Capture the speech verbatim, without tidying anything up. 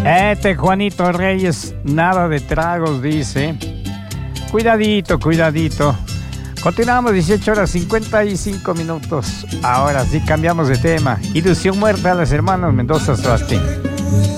Este Juanito Reyes, nada de tragos, dice. Cuidadito, cuidadito. Continuamos, dieciocho horas cincuenta y cinco minutos. Ahora sí cambiamos de tema. Ilusión muerta a los hermanos Mendoza Sebastián.